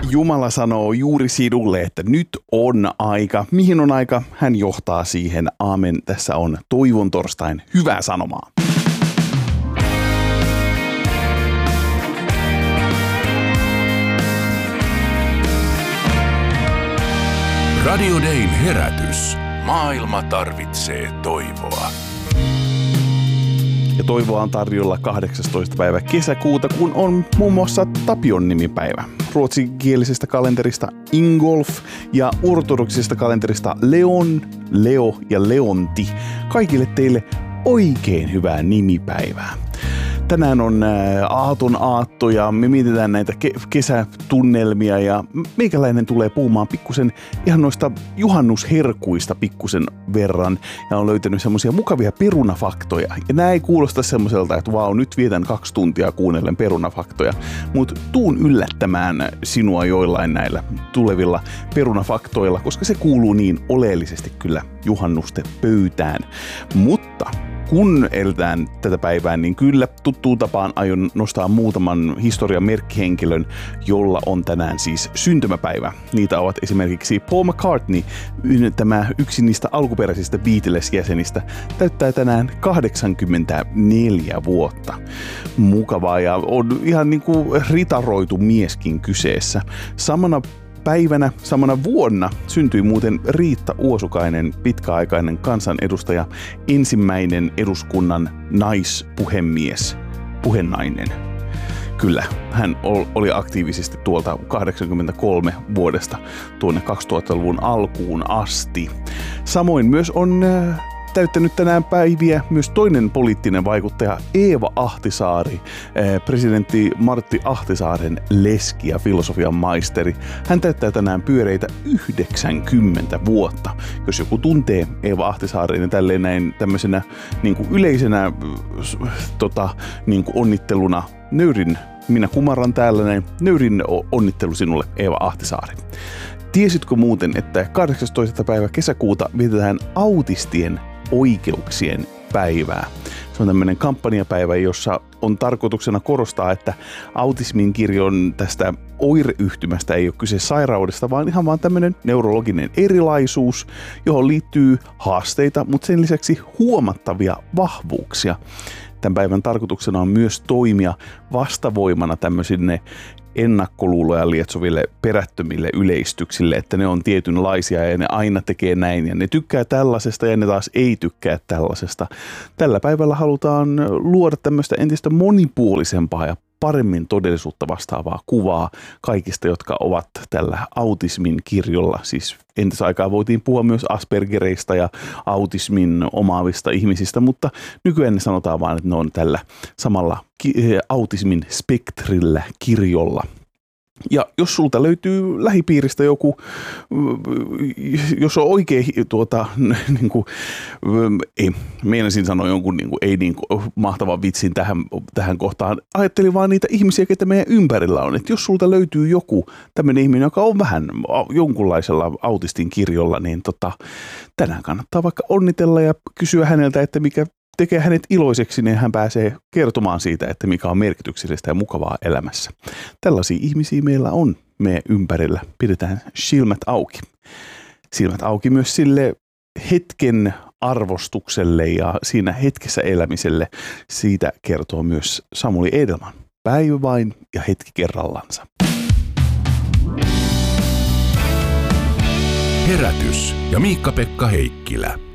Jumala sanoo juuri sinulle, että nyt on aika. Mihin on aika? Hän johtaa siihen. Aamen. Tässä on Toivon torstain hyvää sanomaa. Radio Dayn herätys. Maailma tarvitsee toivoa. Ja toivoa on tarjolla 18. päivä kesäkuuta, kun on muun muassa Tapion nimipäivä. Ruotsikielisestä kalenterista Ingolf ja ortodoksisesta kalenterista Leon, Leo ja Leonti. Kaikille teille oikein hyvää nimipäivää. Tänään on aaton aatto ja me mietitään näitä kesätunnelmia ja meikäläinen tulee puhumaan pikkusen ihan noista juhannusherkuista pikkusen verran ja on löytänyt semmoisia mukavia perunafaktoja. Ja nämä ei kuulosta semmoiselta, että vau, nyt vietän 2 tuntia kuunnellen perunafaktoja, mutta tuun yllättämään sinua joillain näillä tulevilla perunafaktoilla, koska se kuuluu niin oleellisesti kyllä juhannusten pöytään. Mutta kun eletään tätä päivää, niin kyllä tuttuun tapaan aion nostaa muutaman historian merkkihenkilön, jolla on tänään siis syntymäpäivä. Niitä ovat esimerkiksi Paul McCartney, tämä yksi niistä alkuperäisistä Beatles-jäsenistä, täyttää tänään 84 vuotta. Mukavaa ja on ihan niin kuin ritaroitu mieskin kyseessä. Samana vuonna syntyi muuten Riitta Uosukainen, pitkäaikainen kansanedustaja, ensimmäinen eduskunnan naispuhemies, puhenainen. Kyllä, hän oli aktiivisesti tuolta 83 vuodesta tuonne 2000-luvun alkuun asti. Samoin myös on täyttänyt tänään päiviä myös toinen poliittinen vaikuttaja Eeva Ahtisaari, presidentti Martti Ahtisaaren leski ja filosofian maisteri. Hän täyttää tänään pyöreitä 90 vuotta. Jos joku tuntee Eeva Ahtisaaren niin tälleen näin tämmöisenä niin kuin yleisenä niin kuin onnitteluna, minä kumarran täällä näin, nöyrin onnittelu sinulle Eeva Ahtisaari. Tiesitkö muuten, että 18. päivä kesäkuuta vietetään autistien oikeuksien päivää? Se on tämmöinen kampanjapäivä, jossa on tarkoituksena korostaa, että autismin kirjon tästä oireyhtymästä ei ole kyse sairaudesta, vaan ihan vaan tämmöinen neurologinen erilaisuus, johon liittyy haasteita, mutta sen lisäksi huomattavia vahvuuksia. Tämän päivän tarkoituksena on myös toimia vastavoimana tämmöisille ennakkoluuloja lietsoville perättömille yleistyksille, että ne on tietynlaisia ja ne aina tekee näin ja ne tykkää tällaisesta ja ne taas ei tykkää tällaisesta. Tällä päivällä halutaan luoda tämmöistä entistä monipuolisempaa ja paremmin todellisuutta vastaavaa kuvaa kaikista, jotka ovat tällä autismin kirjolla. Siis entisaikaa voitiin puhua myös Aspergereista ja autismin omaavista ihmisistä, mutta nykyään ne sanotaan vaan, että ne on tällä samalla autismin spektrillä kirjolla. Ja jos sulta löytyy lähipiiristä joku, jos on oikein niin kuin, ei, meinasin sanoa jonkun niin kuin, ei niin kuin, mahtavan vitsin tähän kohtaan. Ajattelin vaan niitä ihmisiä, ketä meidän ympärillä on. Että jos sulta löytyy joku tämmöinen ihminen, joka on vähän jonkunlaisella autistin kirjolla, niin tänään kannattaa vaikka onnitella ja kysyä häneltä, että mikä tekee hänet iloiseksi, niin hän pääsee kertomaan siitä, että mikä on merkityksellistä ja mukavaa elämässä. Tällaisia ihmisiä meillä on meidän ympärillä. Pidetään silmät auki. Silmät auki myös sille hetken arvostukselle ja siinä hetkessä elämiselle. Siitä kertoo myös Samuli Edelman. Päivä vain ja hetki kerrallansa. Herätys ja Miikka-Pekka Heikkilä.